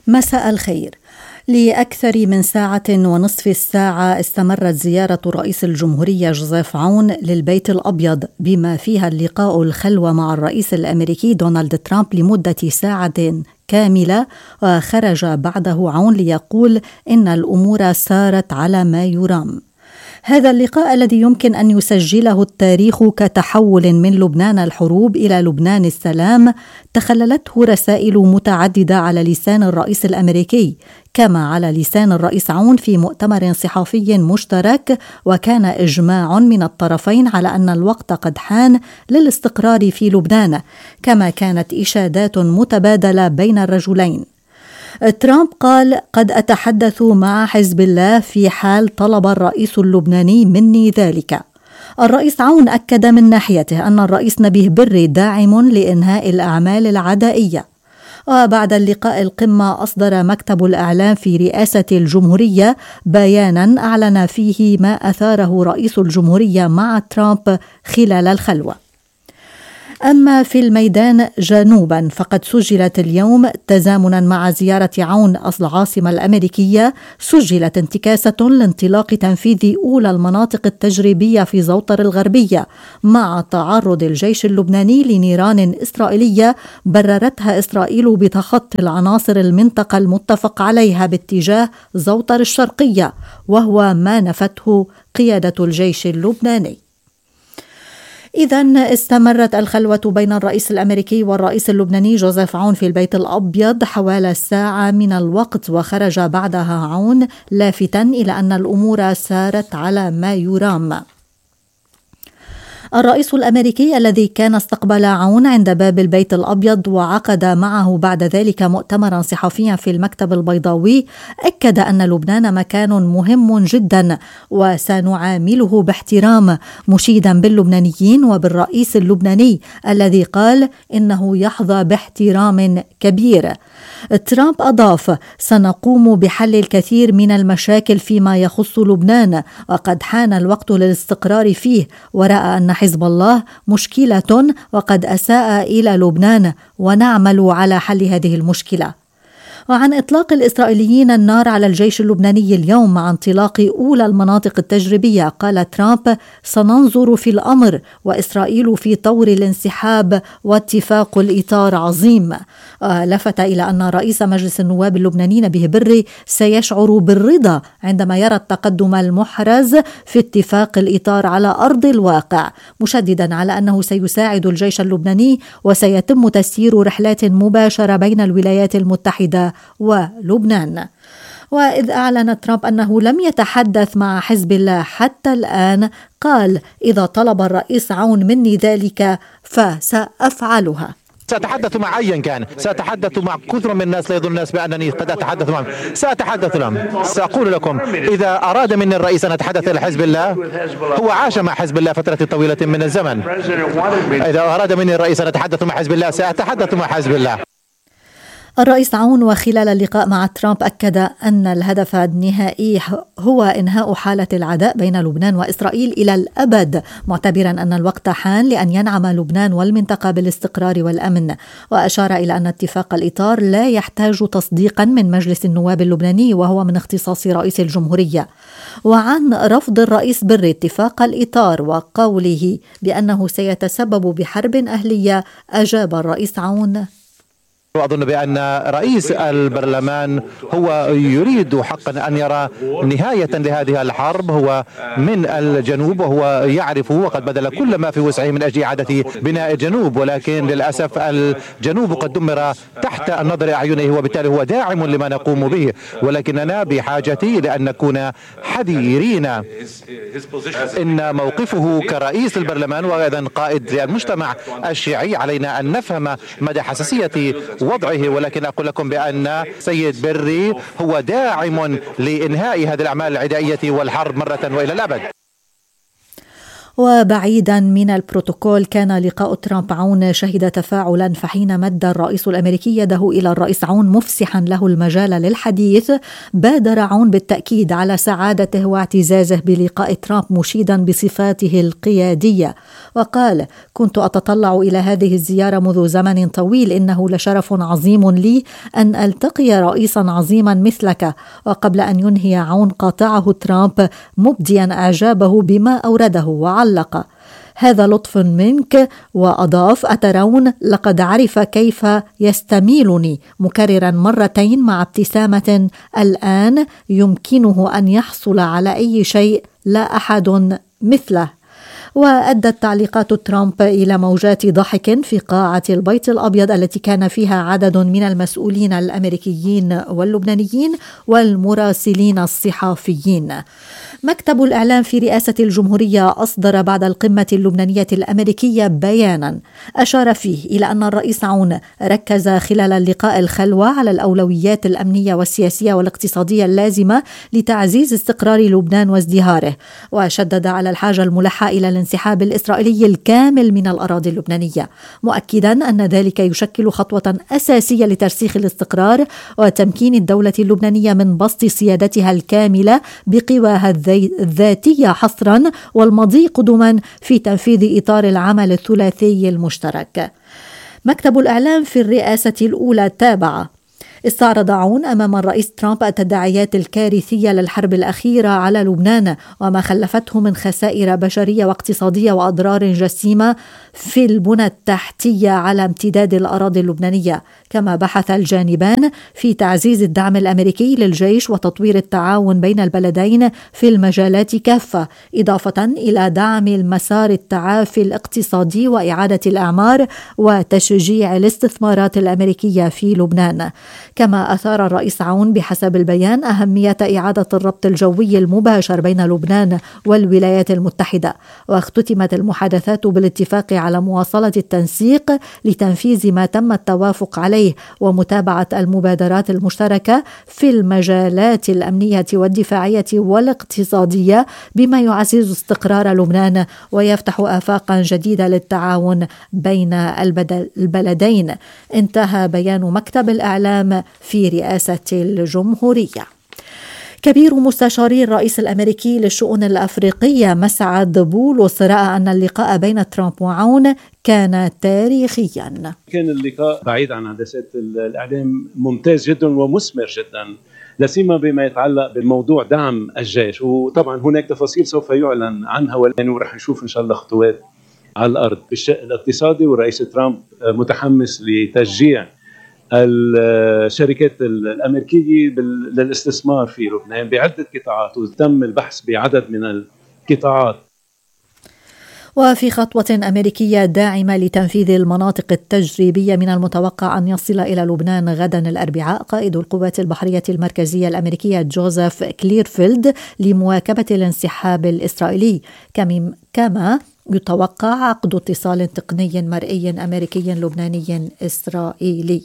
مساء الخير. لأكثر من ساعة ونصف الساعة استمرت زيارة رئيس الجمهورية جوزيف عون للبيت الأبيض، بما فيها اللقاء الخلوة مع الرئيس الأمريكي دونالد ترامب لمدة ساعة كاملة، وخرج بعده عون ليقول إن الأمور سارت على ما يرام. هذا اللقاء الذي يمكن أن يسجله التاريخ كتحول من لبنان الحروب إلى لبنان السلام تخللته رسائل متعددة على لسان الرئيس الأمريكي كما على لسان الرئيس عون في مؤتمر صحفي مشترك، وكان إجماع من الطرفين على أن الوقت قد حان للاستقرار في لبنان، كما كانت إشادات متبادلة بين الرجلين. ترامب قال: قد أتحدث مع حزب الله في حال طلب الرئيس اللبناني مني ذلك. الرئيس عون أكد من ناحيته أن الرئيس نبيه بري داعم لإنهاء الأعمال العدائية. وبعد اللقاء القمة أصدر مكتب الإعلام في رئاسة الجمهورية بيانا أعلن فيه ما أثاره رئيس الجمهورية مع ترامب خلال الخلوة. أما في الميدان جنوبا فقد سجلت اليوم تزامنا مع زيارة عون العاصمة الأمريكية، سجلت انتكاسة لانطلاق تنفيذ أولى المناطق التجريبية في زوطر الغربية مع تعرض الجيش اللبناني لنيران إسرائيلية بررتها إسرائيل بتخطي العناصر المنطقة المتفق عليها باتجاه زوطر الشرقية، وهو ما نفته قيادة الجيش اللبناني. إذن استمرت الخلوة بين الرئيس الأمريكي والرئيس اللبناني جوزيف عون في البيت الأبيض حوالي ساعة من الوقت، وخرج بعدها عون لافتا إلى أن الأمور سارت على ما يرام. الرئيس الأمريكي الذي كان استقبل عون عند باب البيت الأبيض وعقد معه بعد ذلك مؤتمرا صحفيا في المكتب البيضاوي أكد أن لبنان مكان مهم جدا وسنعامله باحترام، مشيدا باللبنانيين وبالرئيس اللبناني الذي قال إنه يحظى باحترام كبير. ترامب أضاف: سنقوم بحل الكثير من المشاكل فيما يخص لبنان، وقد حان الوقت للاستقرار فيه، ورأى أن حزب الله مشكلة وقد أساء إلى لبنان، ونعمل على حل هذه المشكلة. وعن إطلاق الإسرائيليين النار على الجيش اللبناني اليوم مع انطلاق أولى المناطق التجريبية، قال ترامب: سننظر في الأمر، وإسرائيل في طور الانسحاب، واتفاق الإطار عظيم. لفت إلى أن رئيس مجلس النواب اللبناني نبيه بري سيشعر بالرضا عندما يرى التقدم المحرز في اتفاق الإطار على أرض الواقع، مشددا على أنه سيساعد الجيش اللبناني وسيتم تسيير رحلات مباشرة بين الولايات المتحدة ولبنان. وإذ أعلن ترامب أنه لم يتحدث مع حزب الله حتى الآن، قال: إذا طلب الرئيس عون مني ذلك فسأفعلها. سأتحدث مع أيا كان، سأتحدث مع كثر من الناس لا يظن الناس بأنني قد أتحدث معهم، سأتحدث لهم. سأقول لكم: إذا أراد مني الرئيس أن أتحدث إلى حزب الله، هو عاش مع حزب الله فترة طويلة من الزمن. إذا أراد مني الرئيس أن أتحدث مع حزب الله، سأتحدث مع حزب الله. الرئيس عون وخلال اللقاء مع ترامب أكد أن الهدف النهائي هو إنهاء حالة العداء بين لبنان وإسرائيل إلى الأبد، معتبرا أن الوقت حان لأن ينعم لبنان والمنطقة بالاستقرار والأمن. وأشار إلى أن اتفاق الإطار لا يحتاج تصديقا من مجلس النواب اللبناني، وهو من اختصاص رئيس الجمهورية. وعن رفض الرئيس بري اتفاق الإطار وقوله بأنه سيتسبب بحرب أهلية، أجاب الرئيس عون: وأظن بأن رئيس البرلمان هو يريد حقا أن يرى نهاية لهذه الحرب. هو من الجنوب وهو يعرف وقد بذل كل ما في وسعه من أجل إعادة بناء الجنوب، ولكن للأسف الجنوب قد دمر تحت النظر أعينه، وبالتالي هو داعم لما نقوم به، ولكننا بحاجة لأن نكون حذرين. إن موقفه كرئيس البرلمان وأيضا قائد المجتمع الشيعي علينا أن نفهم مدى حساسية وضعه، ولكن أقول لكم بأن سيد بري هو داعم لإنهاء هذه الأعمال العدائية والحرب مرة وإلى الأبد. وبعيدا من البروتوكول، كان لقاء ترامب عون شهد تفاعلا، فحين مد الرئيس الأمريكي يده إلى الرئيس عون مفسحا له المجال للحديث، بادر عون بالتأكيد على سعادته واعتزازه بلقاء ترامب، مشيدا بصفاته القيادية. وقال: كنت أتطلع إلى هذه الزيارة منذ زمن طويل، إنه لشرف عظيم لي أن ألتقي رئيسا عظيما مثلك. وقبل أن ينهي عون قاطعه ترامب مبديا إعجابه بما أورده وعلق: هذا لطف منك. وأضاف: أترون لقد عرف كيف يستميلني، مكررا مرتين مع ابتسامة: الآن يمكنه أن يحصل على أي شيء لا أحد مثله. وأدت تعليقات ترامب إلى موجات ضحك في قاعة البيت الأبيض التي كان فيها عدد من المسؤولين الأمريكيين واللبنانيين والمراسلين الصحفيين. مكتب الإعلام في رئاسة الجمهورية أصدر بعد القمة اللبنانية الأمريكية بيانا أشار فيه إلى أن الرئيس عون ركز خلال اللقاء الخلوة على الأولويات الأمنية والسياسية والاقتصادية اللازمة لتعزيز استقرار لبنان وازدهاره، وشدد على الحاجة الملحة إلى الانسحاب الإسرائيلي الكامل من الأراضي اللبنانية، مؤكدا أن ذلك يشكل خطوة أساسية لترسيخ الاستقرار وتمكين الدولة اللبنانية من بسط سيادتها الكاملة بقواها الذاتية حصرا والمضي قدما في تنفيذ إطار العمل الثلاثي المشترك. مكتب الإعلام في الرئاسة الأولى تابع: استعرض عون أمام الرئيس ترامب التداعيات الكارثية للحرب الأخيرة على لبنان وما خلفته من خسائر بشرية واقتصادية وأضرار جسيمة في البنى التحتية على امتداد الأراضي اللبنانية. كما بحث الجانبان في تعزيز الدعم الأمريكي للجيش وتطوير التعاون بين البلدين في المجالات كافة، إضافة إلى دعم المسار التعافي الاقتصادي وإعادة الأعمار وتشجيع الاستثمارات الأمريكية في لبنان. كما أثار الرئيس عون بحسب البيان أهمية إعادة الربط الجوي المباشر بين لبنان والولايات المتحدة، واختتمت المحادثات بالاتفاق على مواصلة التنسيق لتنفيذ ما تم التوافق عليه ومتابعة المبادرات المشتركة في المجالات الأمنية والدفاعية والاقتصادية بما يعزز استقرار لبنان ويفتح آفاقا جديدة للتعاون بين البلدين. انتهى بيان مكتب الإعلام في رئاسة الجمهورية. كبير مستشاري الرئيس الأمريكي للشؤون الأفريقية مسعد بولس رأى أن اللقاء بين ترامب وعون كان تاريخيا. كان اللقاء بعيد عن عدسات الإعلام ممتاز جدا ومثمر جدا، لا سيما بما يتعلق بموضوع دعم الجيش، وطبعا هناك تفاصيل سوف يعلن عنها ورح نشوف إن شاء الله خطوات على الأرض بالشأن الاقتصادي. والرئيس ترامب متحمس لتشجيع الشركات الأمريكية للاستثمار في لبنان بعدة قطاعات، وتم البحث بعدد من القطاعات. وفي خطوة أمريكية داعمة لتنفيذ المناطق التجريبية، من المتوقع أن يصل إلى لبنان غدا الأربعاء قائد القوات البحرية المركزية الأمريكية جوزيف كليرفيلد لمواكبة الانسحاب الإسرائيلي. كما يتوقع عقد اتصال تقني مرئي أمريكي لبناني إسرائيلي.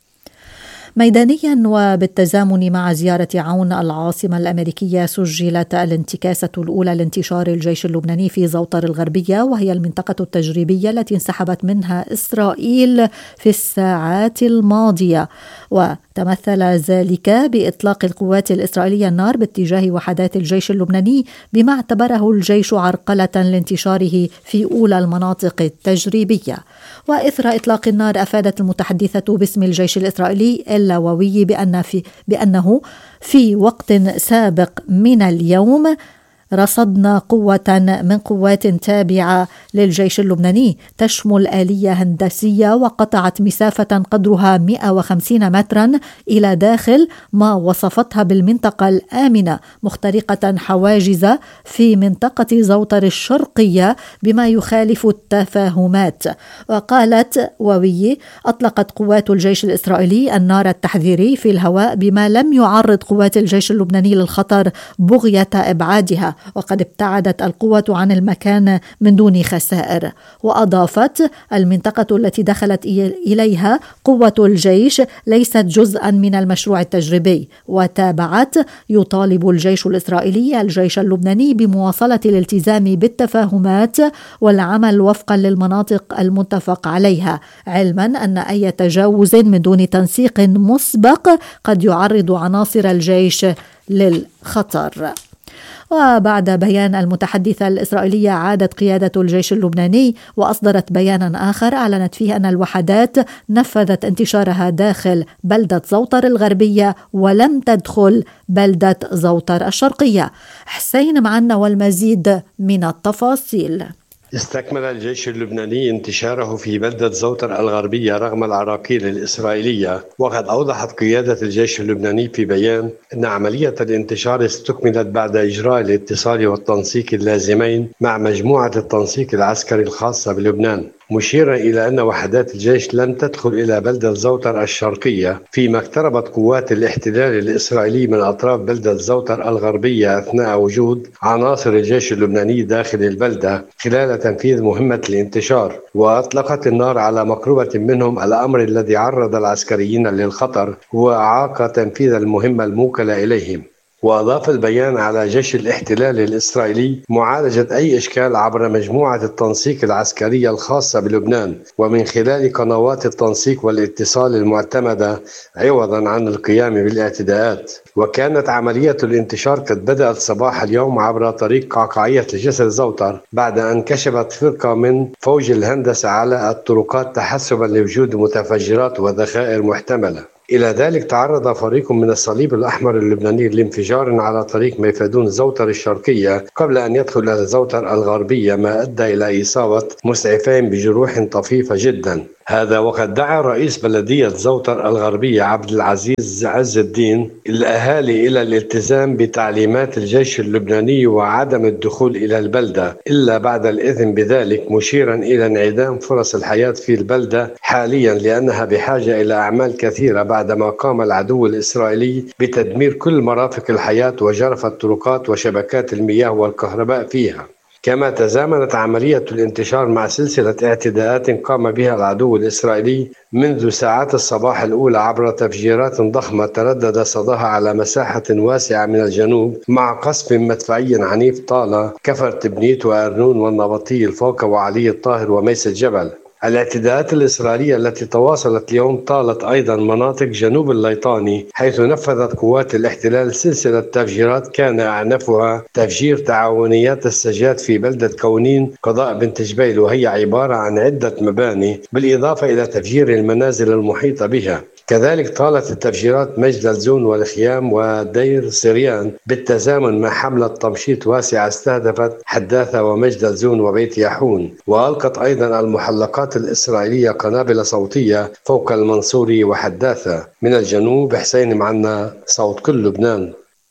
ميدانيا وبالتزامن مع زيارة عون العاصمة الأمريكية، سجلت الانتكاسة الأولى لانتشار الجيش اللبناني في زوطر الغربية، وهي المنطقة التجريبية التي انسحبت منها إسرائيل في الساعات الماضية، وتمثل ذلك بإطلاق القوات الإسرائيلية النار باتجاه وحدات الجيش اللبناني بما اعتبره الجيش عرقلة لانتشاره في أولى المناطق التجريبية. وإثر إطلاق النار أفادت المتحدثة باسم الجيش الإسرائيلي اللواوي بأنه في وقت سابق من اليوم رصدنا قوة من قوات تابعة للجيش اللبناني تشمل آلية هندسية وقطعت مسافة قدرها 150 مترا إلى داخل ما وصفتها بالمنطقة الآمنة، مخترقة حواجز في منطقة زوطر الشرقية بما يخالف التفاهمات. وقالت واوي: أطلقت قوات الجيش الإسرائيلي النار التحذيري في الهواء بما لم يعرض قوات الجيش اللبناني للخطر بغية إبعادها، وقد ابتعدت القوة عن المكان من دون خسائر. وأضافت: المنطقة التي دخلت إليها قوة الجيش ليست جزءا من المشروع التجريبي. وتابعت: يطالب الجيش الإسرائيلي الجيش اللبناني بمواصلة الالتزام بالتفاهمات والعمل وفقا للمناطق المتفق عليها، علما أن أي تجاوز من دون تنسيق مسبق قد يعرض عناصر الجيش للخطر. وبعد بيان المتحدثة الإسرائيلية عادت قيادة الجيش اللبناني وأصدرت بيانا آخر أعلنت فيه أن الوحدات نفذت انتشارها داخل بلدة زوطر الغربية ولم تدخل بلدة زوطر الشرقية. حسين معنا والمزيد من التفاصيل. استكمل الجيش اللبناني انتشاره في بلدة زوطر الغربية رغم العراقيل الإسرائيلية، وقد أوضحت قيادة الجيش اللبناني في بيان أن عملية الانتشار استكملت بعد إجراء الاتصال والتنسيق اللازمين مع مجموعة التنسيق العسكري الخاصة بلبنان، مشيرا إلى أن وحدات الجيش لم تدخل إلى بلدة زوطر الشرقية، فيما اقتربت قوات الاحتلال الإسرائيلي من أطراف بلدة زوطر الغربية أثناء وجود عناصر الجيش اللبناني داخل البلدة خلال تنفيذ مهمة الانتشار، وأطلقت النار على مقربة منهم، الأمر الذي عرض العسكريين للخطر وأعاق تنفيذ المهمة الموكلة إليهم. وأضاف البيان على جيش الاحتلال الإسرائيلي معالجة أي إشكال عبر مجموعة التنسيق العسكرية الخاصة بلبنان ومن خلال قنوات التنسيق والاتصال المعتمدة عوضا عن القيام بالاعتداءات. وكانت عملية الانتشار قد بدأت صباح اليوم عبر طريق قعقاعية جسر زوطر بعد أن كشفت فرقة من فوج الهندسة على الطرقات تحسبا لوجود متفجرات وذخائر محتملة. إلى ذلك تعرض فريق من الصليب الأحمر اللبناني لانفجار على طريق ميفادون زوطر الشرقية قبل أن يدخل إلى زوطر الغربية، ما أدى إلى إصابة مسعفين بجروح طفيفة جدا. هذا وقد دعا رئيس بلدية زوطر الغربية عبد العزيز عز الدين الأهالي إلى الالتزام بتعليمات الجيش اللبناني وعدم الدخول إلى البلدة إلا بعد الإذن بذلك، مشيرا إلى انعدام فرص الحياة في البلدة حاليا لأنها بحاجة إلى أعمال كثيرة بعدما قام العدو الإسرائيلي بتدمير كل مرافق الحياة وجرف الطرقات وشبكات المياه والكهرباء فيها. كما تزامنت عملية الانتشار مع سلسلة اعتداءات قام بها العدو الإسرائيلي منذ ساعات الصباح الأولى عبر تفجيرات ضخمة تردد صداها على مساحة واسعة من الجنوب، مع قصف مدفعي عنيف طال كفر تبنيت وأرنون والنبطي الفوق وعلي الطاهر وميس الجبل. الاعتداءات الإسرائيلية التي تواصلت اليوم طالت أيضا مناطق جنوب الليطاني، حيث نفذت قوات الاحتلال سلسلة تفجيرات كان أعنفها تفجير تعاونيات السجاد في بلدة كونين قضاء بنت جبيل، وهي عبارة عن عدة مباني بالإضافة إلى تفجير المنازل المحيطة بها. كذلك طالت التفجيرات مجد الزون والخيام ودير سريان بالتزامن مع حملة تمشيط واسعة استهدفت حداثة ومجد الزون وبيت ياحون. وألقت أيضا المحلقات الإسرائيلية قنابل صوتية فوق المنصوري وحداثة. من الجنوب حسين معنا، صوت كل لبنان.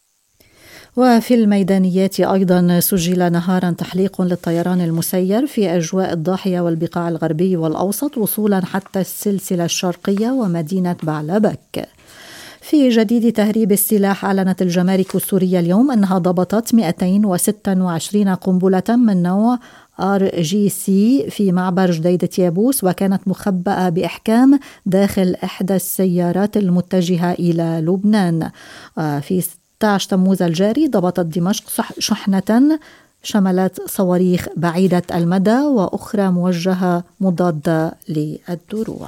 وفي الميدانيات أيضا سجل نهارا تحليق للطيران المسير في أجواء الضاحية والبقاع الغربي والأوسط وصولا حتى السلسلة الشرقية ومدينة بعلبك. في جديد تهريب السلاح، أعلنت الجمارك السورية اليوم أنها ضبطت 226 قنبلة من نوع RGC في معبر جديدة يابوس، وكانت مخبأة بإحكام داخل إحدى السيارات المتجهة إلى لبنان. في 16 تموز الجاري ضبطت دمشق شحنة شملت صواريخ بعيدة المدى وأخرى موجهة مضادة للدروع.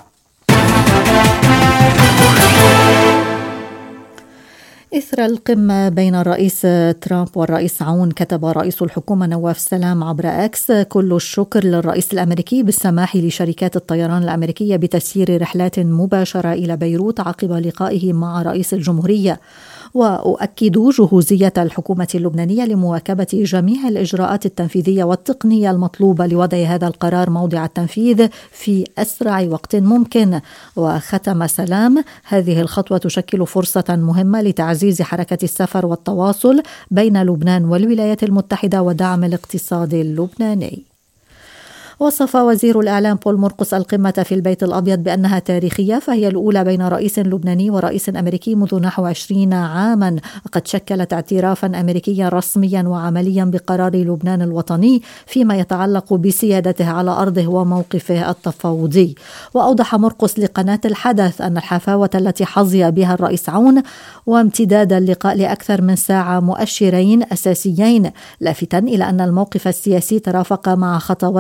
إثر القمة بين الرئيس ترامب والرئيس عون، كتب رئيس الحكومة نواف سلام عبر أكس: كل الشكر للرئيس الأمريكي بالسماح لشركات الطيران الأمريكية بتسيير رحلات مباشرة إلى بيروت عقب لقائه مع رئيس الجمهورية، وأؤكد جهوزية الحكومة اللبنانية لمواكبة جميع الإجراءات التنفيذية والتقنية المطلوبة لوضع هذا القرار موضع التنفيذ في أسرع وقت ممكن. وختم سلام: هذه الخطوة تشكل فرصة مهمة لتعزيز حركة السفر والتواصل بين لبنان والولايات المتحدة ودعم الاقتصاد اللبناني. وصف وزير الإعلام بول مرقس القمة في البيت الأبيض بأنها تاريخية، فهي الأولى بين رئيس لبناني ورئيس أمريكي منذ نحو 20 عاما، وقد شكلت اعترافا أمريكيا رسميا وعمليا بقرار لبنان الوطني فيما يتعلق بسيادته على أرضه وموقفه التفاوضي. وأوضح مرقس لقناة الحدث أن الحفاوة التي حظي بها الرئيس عون وامتداد اللقاء لأكثر من ساعة مؤشرين أساسيين، لافتا إلى أن الموقف السياسي ترافق مع خطوات عملية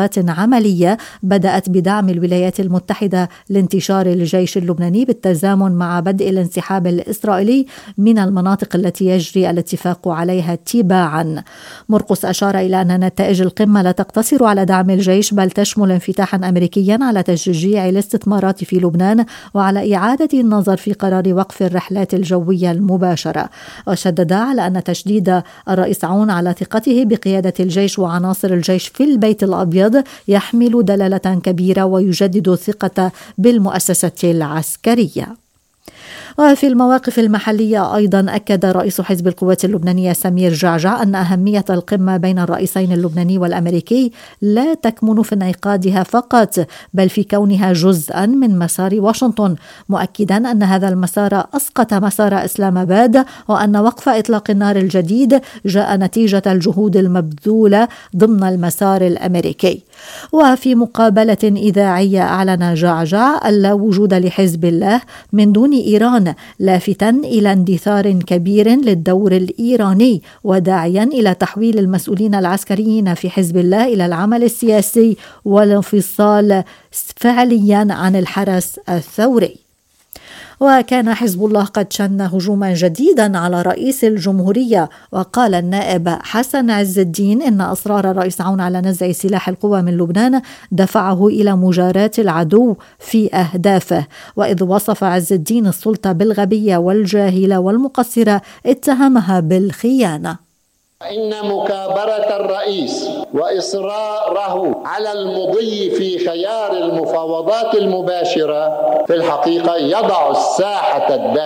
عملية بدأت بدعم الولايات المتحدة لانتشار الجيش اللبناني بالتزامن مع بدء الانسحاب الإسرائيلي من المناطق التي يجري الاتفاق عليها تباعا. مرقس أشار إلى أن نتائج القمة لا تقتصر على دعم الجيش بل تشمل انفتاحا أمريكيا على تشجيع الاستثمارات في لبنان وعلى إعادة النظر في قرار وقف الرحلات الجوية المباشرة. وشدد على أن تشديد الرئيس عون على ثقته بقيادة الجيش وعناصر الجيش في البيت الأبيض يحمل دلالة كبيرة ويجدد الثقة بالمؤسسة العسكرية. وفي المواقف المحلية أيضا أكد رئيس حزب القوات اللبنانية سمير جعجع أن أهمية القمة بين الرئيسين اللبناني والأمريكي لا تكمن في انعقادها فقط بل في كونها جزءا من مسار واشنطن، مؤكدا أن هذا المسار أسقط مسار إسلام آباد وأن وقف إطلاق النار الجديد جاء نتيجة الجهود المبذولة ضمن المسار الأمريكي. وفي مقابلة إذاعية أعلن جعجع اللا وجود لحزب الله من دون إيران، لافتا إلى اندثار كبير للدور الإيراني وداعيا إلى تحويل المسؤولين العسكريين في حزب الله إلى العمل السياسي والانفصال فعليا عن الحرس الثوري. وكان حزب الله قد شن هجوما جديدا على رئيس الجمهورية، وقال النائب حسن عز الدين إن إصرار الرئيس عون على نزع سلاح القوى من لبنان دفعه إلى مجاراة العدو في أهدافه. وإذ وصف عز الدين السلطة بالغبية والجاهلة والمقصرة اتهمها بالخيانة. إن مكابرة الرئيس وإصراره على المضي في خيار المفاوضات المباشرة في الحقيقة يضع الساحة الداخلية